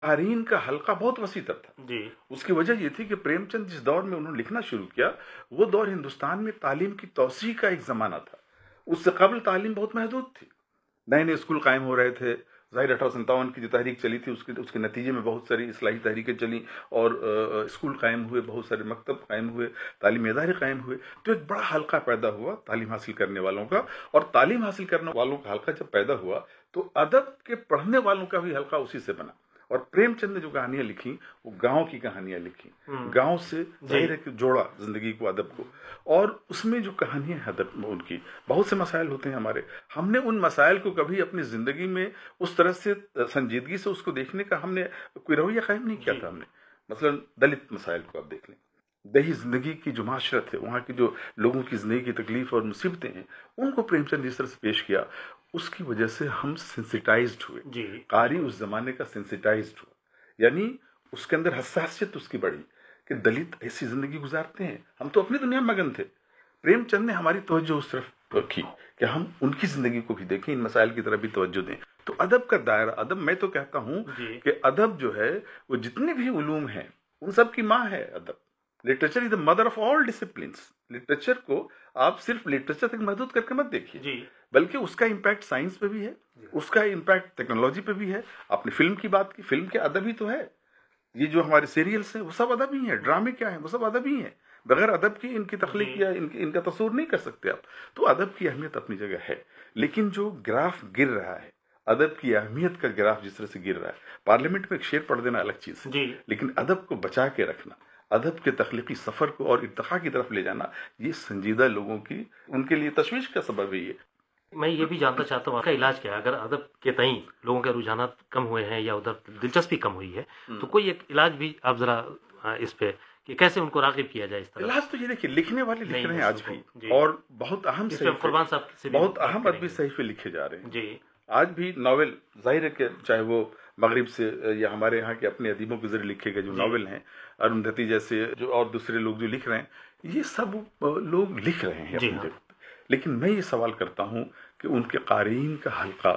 قارئین کا حلقہ بہت وسیع تر تھا. جی. اس کی وجہ یہ تھی کہ پریم چند جس دور میں انہوں نے لکھنا شروع کیا وہ دور ہندوستان میں تعلیم کی توسیع کا ایک زمانہ تھا. اس سے قبل تعلیم بہت محدود تھی. نئے نئے اسکول قائم ہو رہے تھے. ظاہر 1857 کی جو تحریک چلی تھی اس کے نتیجے میں بہت ساری اصلاحی تحریکیں چلیں اور اسکول قائم ہوئے, بہت سارے مکتب قائم ہوئے, تعلیمی ادارے قائم ہوئے. تو ایک بڑا حلقہ پیدا ہوا تعلیم حاصل کرنے والوں کا, اور تعلیم حاصل کرنے والوں کا حلقہ جب پیدا ہوا تو ادب کے پڑھنے والوں کا بھی حلقہ اسی سے بنا. اور پریم چند نے جو کہانیاں لکھی وہ گاؤں کی کہانیاں لکھی, گاؤں سے ظاہر ہے کہ جوڑا زندگی کو ادب کو. اور اس میں جو کہانیاں ہیں ادب میں ان کی بہت سے مسائل ہوتے ہیں ہمارے. ہم نے ان مسائل کو کبھی اپنی زندگی میں اس طرح سے سنجیدگی سے اس کو دیکھنے کا ہم نے کوئی رویہ قائم نہیں کیا تھا. ہم نے مثلا دلت مسائل کو آپ دیکھ لیں, دیہی زندگی کی جو معاشرت ہے, وہاں کی جو لوگوں کی زندگی کی تکلیف اور مصیبتیں ہیں, ان کو پریم چند جس طرح سے پیش کیا اس کی وجہ سے ہم سینسیٹائزڈ ہوئے. جی. قاری اس زمانے کا سینسیٹائزڈ ہوا, یعنی اس کے اندر حساسیت اس کی بڑھی کہ دلت ایسی زندگی گزارتے ہیں. ہم تو اپنی دنیا میں مگن تھے. پریم چند نے ہماری توجہ اس طرف رکھی کہ ہم ان کی زندگی کو بھی دیکھیں, ان مسائل کی طرف بھی توجہ دیں. تو ادب کا دائرہ, ادب میں تو کہتا ہوں کہ ادب جو ہے وہ جتنے بھی علوم ہیں ان سب کی ماں ہے ادب. Literature is the mother of all disciplines. Literature کو آپ صرف لٹریچر تک محدود کر کے مت دیکھیے, بلکہ اس کا امپیکٹ سائنس پہ بھی ہے, اس کا امپیکٹ ٹیکنالوجی پہ بھی ہے. آپ نے فلم کی بات کی, فلم کے ادب ہی تو ہے. یہ جو ہمارے سیریلز ہیں وہ سب ادب ہی ہیں, ڈرامے کیا ہیں وہ سب ادب ہی ہیں. بغیر ادب کی ان کی تخلیق یا ان کا تصور نہیں کر سکتے آپ. تو ادب کی اہمیت اپنی جگہ ہے, لیکن جو گراف گر رہا ہے, ادب کی اہمیت کا گراف جس طرح سے گر رہا ہے, پارلیمنٹ میں ایک شعر پڑھ دینا الگ چیز ہے, لیکن ادب کو بچا کے رکھنا, ادب کے تخلیقی سفر کو اور ارتقاء کی طرف لے جانا, یہ سنجیدہ لوگوں کی ان کے لیے تشویش کا سبب ہے. یہ میں یہ بھی جاننا چاہتا ہوں آپ کا علاج کیا ہے اگر ادب کے تئیں لوگوں کے رجحانات کم ہوئے ہیں یا ادھر دلچسپی کم ہوئی ہے, تو کوئی ایک علاج بھی آپ ذرا اس پہ کہ کیسے ان کو راغب کیا جائے اس طرح. علاج تو یہ دیکھیے, لکھنے والے لکھ رہے ہیں آج بھی, اور بہت اہم قربان صاحب سے بہت اہم ادبی صحیفے لکھے جا رہے ہیں. جی. آج بھی ناول, ظاہر ہے کہ چاہے وہ مغرب سے یا ہمارے یہاں کے اپنے ادیبوں کے ذریعے لکھے گئے جو ناول ہیں, ارندھتی جیسے جو اور دوسرے لوگ جو لکھ رہے ہیں, یہ سب لوگ لکھ رہے ہیں اپنی جگہ پہ. لیکن میں یہ سوال کرتا ہوں کہ ان کے قارئین کا حلقہ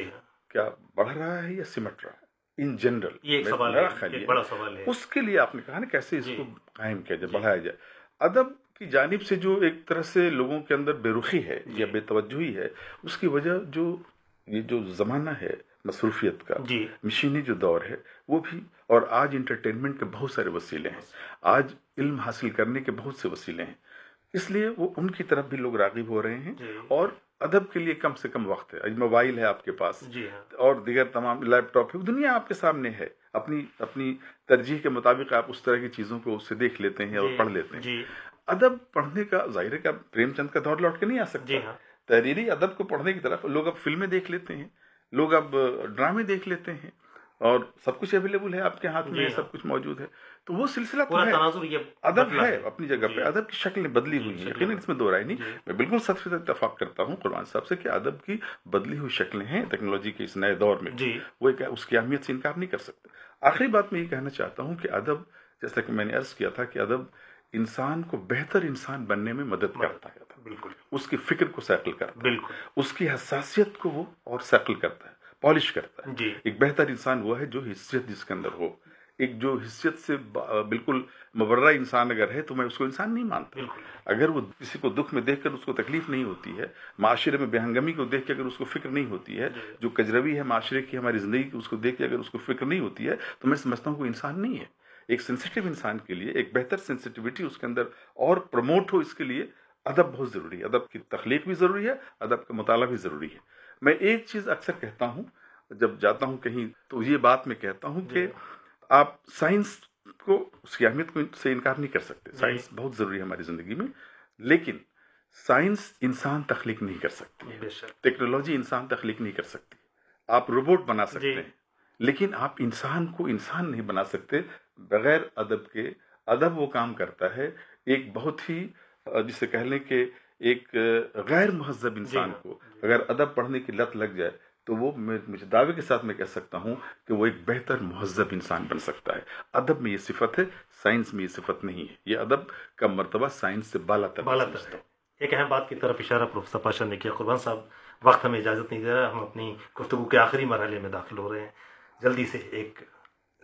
کیا بڑھ رہا ہے یا سمٹ رہا ہے ان جنرل. یہ ایک سوال ہے, ایک بڑا سوال ہے. اس کے لیے آپ نے کہا نا کیسے اس کو قائم کیا جائے, بڑھایا جائے. ادب کی جانب سے جو ایک طرح سے لوگوں کے اندر بے رخی ہے یا بے توجہی ہے, اس کی وجہ یہ جو زمانہ ہے مصروفیت کا, مشینی جو دور ہے وہ بھی, اور آج انٹرٹینمنٹ کے بہت سارے وسیلے ہیں, آج علم حاصل کرنے کے بہت سے وسیلے ہیں, اس لیے وہ ان کی طرف بھی لوگ راغب ہو رہے ہیں. اور ادب کے لیے کم سے کم وقت ہے. موبائل ہے آپ کے پاس, اور دیگر تمام لیپ ٹاپ ہے, دنیا آپ کے سامنے ہے. اپنی ترجیح کے مطابق آپ اس طرح کی چیزوں کو اس سے دیکھ لیتے ہیں اور پڑھ لیتے ہیں. ادب پڑھنے کا ظاہر ہے کہ پریم چند کا دور لوٹ کے نہیں آ سکتا. تحریری ادب کو پڑھنے کی طرف لوگ اب فلمیں دیکھ لیتے ہیں, لوگ اب ڈرامے دیکھ لیتے ہیں, اور سب کچھ اویلیبل ہے آپ کے ہاتھ میں, سب کچھ موجود ہے. تو وہ سلسلہ تو ہے, ادب ہے اپنی جگہ پہ, ادب کی شکلیں بدلی ہوئی ہیں, یقیناً اس میں دو رائے نہیں. میں بالکل سب سے اتفاق کرتا ہوں قربان صاحب سے کہ ادب کی بدلی ہوئی شکلیں ہیں ٹیکنالوجی کے اس نئے دور میں, وہ اس کی اہمیت سے انکار نہیں کر سکتے. آخری بات میں یہ کہنا چاہتا ہوں کہ ادب, جیسا کہ میں نے عرض کیا تھا کہ ادب انسان کو بہتر انسان بننے میں مدد کرتا ہے. بالکل اس کی فکر کو سیٹل کرتا ہے, اس کی حساسیت کو وہ اور سیٹل کرتا ہے, پالش کرتا ہے. ایک بہتر انسان وہ ہے جو حیثیت جس کے اندر ہو. ایک جو حیثیت سے بالکل مبرہ انسان اگر ہے تو میں اس کو انسان نہیں مانتا. اگر وہ کسی کو دکھ میں دیکھ کر اس کو تکلیف نہیں ہوتی ہے, معاشرے میں بے ہنگمی کو دیکھ کے اگر اس کو فکر نہیں ہوتی ہے, جو کجروی ہے معاشرے کی ہماری زندگی کی اس کو دیکھ کے اگر اس کو فکر نہیں ہوتی ہے, تو میں سمجھتا ہوں کہ انسان نہیں ہے. ایک سینسیٹیو انسان کے لیے ایک بہتر سینسیٹیوٹی اس کے اندر اور پروموٹ ہو, اس کے لیے ادب بہت ضروری ہے. ادب کی تخلیق بھی ضروری ہے, ادب کا مطالعہ بھی ضروری ہے. میں ایک چیز اکثر کہتا ہوں جب جاتا ہوں کہیں, تو یہ بات میں کہتا ہوں کہ آپ سائنس کو, اس کی اہمیت کو سے انکار نہیں کر سکتے. سائنس بہت ضروری ہے ہماری زندگی میں, لیکن سائنس انسان تخلیق نہیں کر سکتی, ٹیکنالوجی انسان تخلیق نہیں کر سکتی. آپ روبوٹ بنا سکتے ہیں, لیکن آپ انسان کو انسان نہیں بنا سکتے بغیر ادب کے. ادب وہ کام کرتا ہے ایک بہت ہی, جسے کہہ لیں کہ ایک غیر مہذب انسان کو اگر ادب پڑھنے کی لت لگ جائے تو وہ مجھے دعوے کے ساتھ میں کہہ سکتا ہوں کہ وہ ایک بہتر مہذب انسان بن سکتا ہے. ادب میں یہ صفت ہے, سائنس میں یہ صفت نہیں ہے. یہ ادب کا مرتبہ سائنس سے بالا تر ہے. ایک اہم بات کی طرف اشارہ پروفیسر پاشا نے کیا. قربان صاحب, وقت ہمیں اجازت نہیں دے رہا, ہم اپنی گفتگو کے آخری مرحلے میں داخل ہو رہے ہیں. جلدی سے ایک